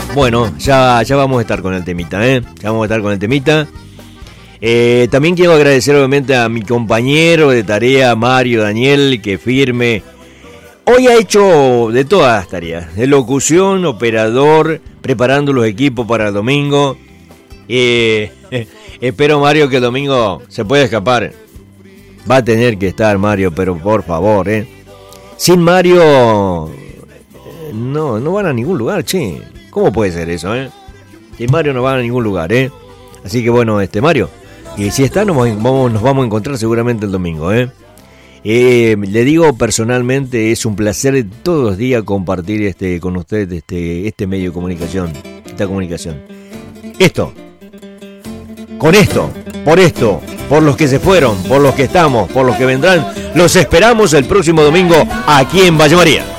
Bueno, ya vamos a estar con el temita, ¿eh? Ya vamos a estar con el temita. También quiero agradecer obviamente a mi compañero de tarea, Mario Daniel, que firme. Hoy ha hecho de todas las tareas, de locución, operador, preparando los equipos para el domingo. Espero, Mario, que el domingo se pueda escapar. Va a tener que estar, Mario, pero por favor, Sin Mario no van a ningún lugar, che. ¿Cómo puede ser eso, Sin Mario no van a ningún lugar, Así que bueno, Mario, y si está, nos vamos a encontrar seguramente el domingo, Le digo personalmente, es un placer todos los días compartir con usted este medio de comunicación, esta comunicación. Por los que se fueron, por los que estamos, por los que vendrán, los esperamos el próximo domingo aquí en Valle María.